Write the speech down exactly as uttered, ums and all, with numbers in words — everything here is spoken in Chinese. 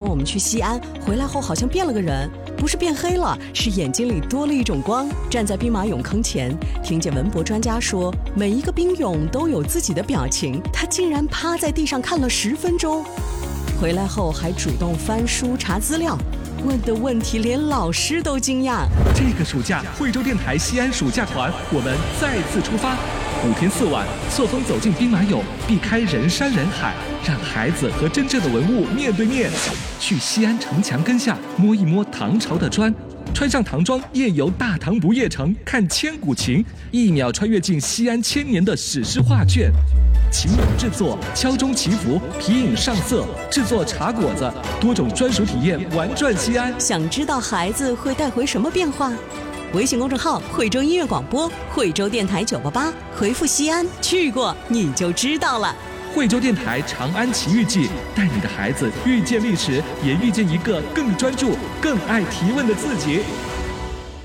我们去西安，回来后好像变了个人，不是变黑了，是眼睛里多了一种光。站在兵马俑坑前，听见文博专家说，每一个兵俑都有自己的表情，他竟然趴在地上看了十分钟。回来后还主动翻书查资料，问的问题连老师都惊讶。 这个暑假，惠州电台西安暑假团，我们再次出发，五天四晚，错峰走进兵马俑，避开人山人海，让孩子和真正的文物面对面。去西安城墙根下摸一摸唐朝的砖，穿上唐装夜游大唐不夜城，看千古情，一秒穿越进西安千年的史诗画卷。琴俑制作、敲钟祈福、皮影上色、制作茶果子，多种专属体验玩转西安。 想知道孩子会带回什么变化？微信公众号惠州音乐广播，惠州电台九八八，回复西安去过你就知道了。 惠州电台长安奇遇记，带你的孩子遇见历史，也遇见一个更专注、更爱提问的自己。